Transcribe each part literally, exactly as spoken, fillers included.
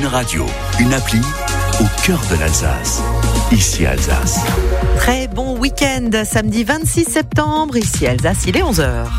Radio, une appli au cœur de l'Alsace. Ici Alsace. Très bon week-end, samedi vingt-six septembre, ici Alsace, il est onze heures.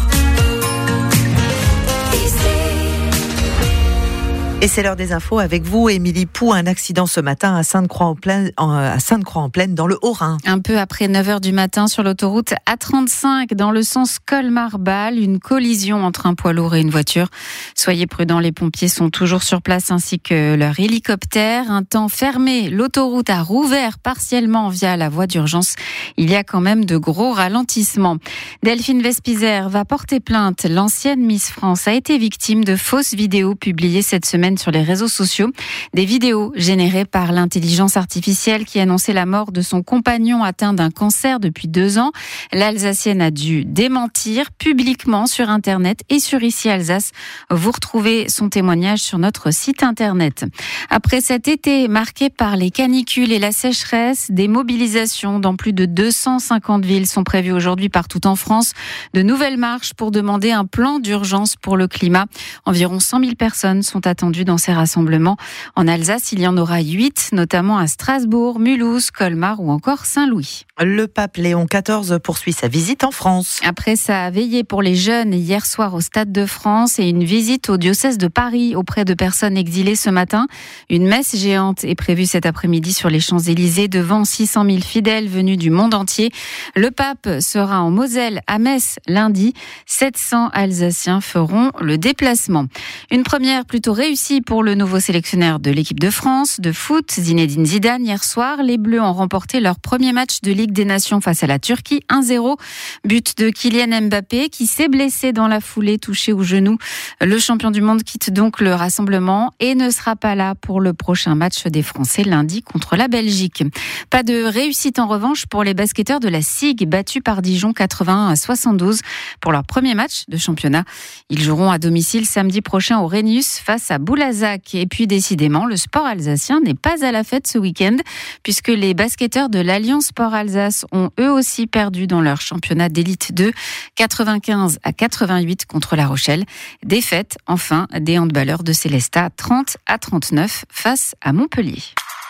Et c'est l'heure des infos avec vous, Émilie Pou. Un accident ce matin à Sainte-Croix-en-Plaine, à Sainte-Croix-en-Plaine dans le Haut-Rhin. Un peu après neuf heures du matin sur l'autoroute A trente-cinq dans le sens Colmar-Bâle, une collision entre un poids lourd et une voiture. Soyez prudents, les pompiers sont toujours sur place ainsi que leur hélicoptère. Un temps fermé, l'autoroute a rouvert partiellement via la voie d'urgence. Il y a quand même de gros ralentissements. Delphine Vespizer va porter plainte. L'ancienne Miss France a été victime de fausses vidéos publiées cette semaine sur les réseaux sociaux. Des vidéos générées par l'intelligence artificielle qui annonçait la mort de son compagnon atteint d'un cancer depuis deux ans. L'Alsacienne a dû démentir publiquement sur Internet et sur Ici Alsace. Vous retrouvez son témoignage sur notre site Internet. Après cet été marqué par les canicules et la sécheresse, des mobilisations dans plus de deux cent cinquante villes sont prévues aujourd'hui partout en France. De nouvelles marches pour demander un plan d'urgence pour le climat. Environ cent mille personnes sont attendues dans ces rassemblements. En Alsace, il y en aura huit, notamment à Strasbourg, Mulhouse, Colmar ou encore Saint-Louis. Le pape Léon quatorze poursuit sa visite en France. Après sa veillée pour les jeunes hier soir au Stade de France et une visite au diocèse de Paris auprès de personnes exilées ce matin, une messe géante est prévue cet après-midi sur les Champs-Élysées devant six cent mille fidèles venus du monde entier. Le pape sera en Moselle à Metz lundi. sept cents Alsaciens feront le déplacement. Une première plutôt réussie pour le nouveau sélectionneur de l'équipe de France de foot, Zinedine Zidane. Hier soir, les Bleus ont remporté leur premier match de Ligue des Nations face à la Turquie, un zéro. But de Kylian Mbappé qui s'est blessé dans la foulée, touché au genou. Le champion du monde quitte donc le rassemblement et ne sera pas là pour le prochain match des Français lundi contre la Belgique. Pas de réussite en revanche pour les basketteurs de la S I G, battus par Dijon quatre-vingt-un à soixante-douze pour leur premier match de championnat. Ils joueront à domicile samedi prochain au Rhénus face à Boulazac. Et puis décidément, le sport alsacien n'est pas à la fête ce week-end puisque les basketteurs de l'Alliance Sport Alsace ont eux aussi perdu dans leur championnat d'élite deux, quatre-vingt-quinze à quatre-vingt-huit contre La Rochelle. Défaite enfin des handballeurs de Célestat, trente à trente-neuf face à Montpellier.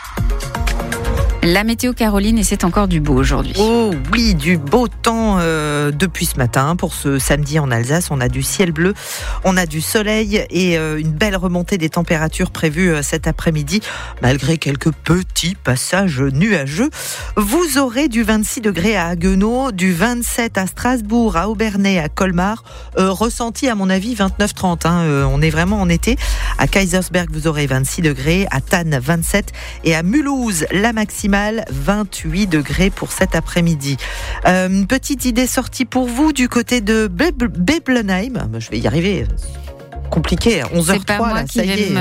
La météo, Caroline, et c'est encore du beau aujourd'hui. Oh oui, du beau temps euh, depuis ce matin. Pour ce samedi en Alsace, on a du ciel bleu, on a du soleil et euh, une belle remontée des températures prévues euh, cet après-midi, malgré quelques petits passages nuageux. Vous aurez du vingt-six degrés à Haguenau, du vingt-sept à Strasbourg, à Obernai, à Colmar. Euh, ressenti, à mon avis, vingt-neuf trente. Hein, euh, on est vraiment en été. À Kaisersberg, vous aurez vingt-six degrés, à Thann, vingt-sept et à Mulhouse, la maximale vingt-huit degrés pour cet après-midi. Euh, une petite idée sortie pour vous du côté de Beblenheim. Je vais y arriver. Compliqué, onze heures trois, là, ça y est.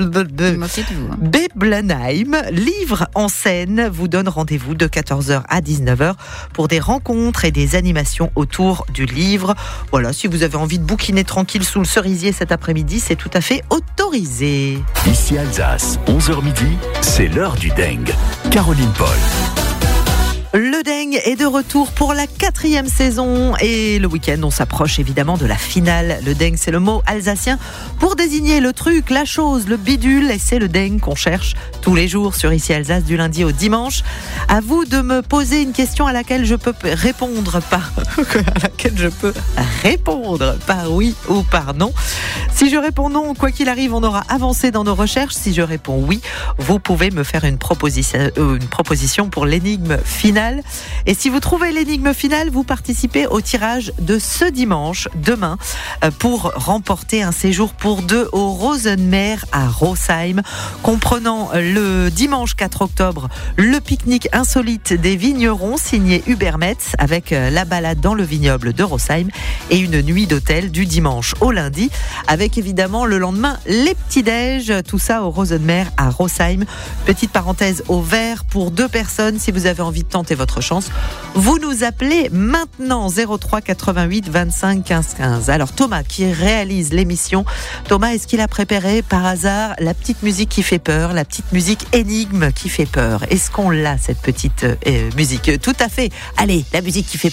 Beblenheim, livre en scène, vous donne rendez-vous de quatorze heures à dix-neuf heures pour des rencontres et des animations autour du livre. Voilà, si vous avez envie de bouquiner tranquille sous le cerisier cet après-midi, c'est tout à fait autorisé. Ici Alsace, onze heures midi, c'est l'heure du dingue. Caroline Paul. Le dingue est de retour pour la quatrième saison et le week-end, on s'approche évidemment de la finale. Le dingue, c'est le mot alsacien pour désigner le truc, la chose, le bidule, et c'est le dingue qu'on cherche tous les jours sur Ici Alsace du lundi au dimanche. À vous de me poser une question à laquelle je peux répondre par à laquelle je peux répondre par oui ou par non. Si je réponds non, quoi qu'il arrive, on aura avancé dans nos recherches. Si je réponds oui, vous pouvez me faire une proposition, euh, une proposition pour l'énigme finale. Et si vous trouvez l'énigme finale, vous participez au tirage de ce dimanche, demain, pour remporter un séjour pour deux au Rosenmeer à Rosheim, comprenant le dimanche quatre octobre, le pique-nique insolite des vignerons signé Hubert Metz avec la balade dans le vignoble de Rosheim et une nuit d'hôtel du dimanche au lundi, avec évidemment le lendemain les petits-déj, tout ça au Rosenmeer à Rosheim. Petite parenthèse au vert pour deux personnes, si vous avez envie de tenter votre chance, vous nous appelez maintenant zéro trois quatre-vingt-huit vingt-cinq quinze quinze. Alors Thomas qui réalise l'émission, Thomas, est-ce qu'il a préparé par hasard la petite musique qui fait peur, la petite musique énigme qui fait peur? Est-ce qu'on l'a, cette petite euh, musique? Tout à fait. Allez, la musique qui fait